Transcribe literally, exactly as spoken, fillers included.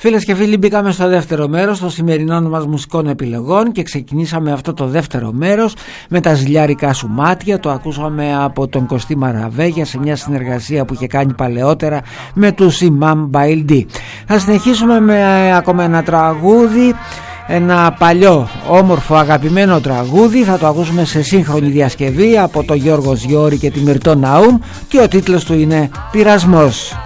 Φίλες και φίλοι, μπήκαμε στο δεύτερο μέρος των σημερινών μας μουσικών επιλογών και ξεκινήσαμε αυτό το δεύτερο μέρος με τα ζηλιάρικα σου μάτια. Το ακούσαμε από τον Κωστή Μαραβέγια σε μια συνεργασία που είχε κάνει παλαιότερα με τους Imam Baildi. Θα συνεχίσουμε με ακόμα ένα τραγούδι, ένα παλιό όμορφο αγαπημένο τραγούδι. Θα το ακούσουμε σε σύγχρονη διασκευή από τον Γιώργο Ζιώρη και τη Μυρτώ Ναούμ και ο τίτλος του είναι «Πειρασμός».